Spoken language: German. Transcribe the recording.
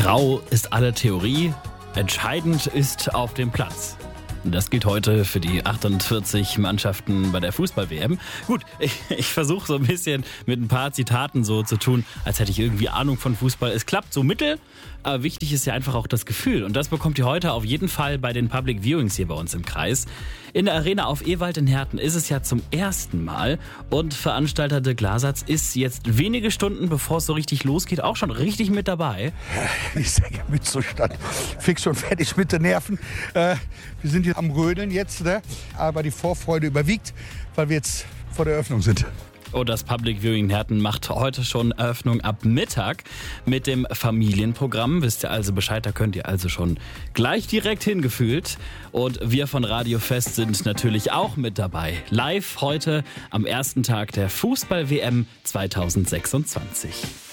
Grau ist alle Theorie, entscheidend ist auf dem Platz. Das gilt heute für die 48 Mannschaften bei der Fußball-WM. Gut, ich versuche so ein bisschen mit ein paar Zitaten so zu tun, als hätte ich irgendwie Ahnung von Fußball. Es klappt so mittel, aber wichtig ist ja einfach auch das Gefühl. Und das bekommt ihr heute auf jeden Fall bei den Public Viewings hier bei uns im Kreis. In der Arena auf Ewald in Herten ist es ja zum ersten Mal. Und Veranstalter de Glarsatz ist jetzt wenige Stunden, bevor es so richtig losgeht, auch schon richtig mit dabei. Ich sage Gemütszustand. Fix und fertig mit den Nerven. Wir sind hier am Rödeln jetzt, ne? Aber die Vorfreude überwiegt, weil wir jetzt vor der Eröffnung sind. Und das Public Viewing in Herten macht heute schon Eröffnung ab Mittag mit dem Familienprogramm. Wisst ihr also Bescheid, da könnt ihr also schon gleich direkt hingefühlt. Und wir von Radio Fest sind natürlich auch mit dabei. Live heute am ersten Tag der Fußball-WM 2026.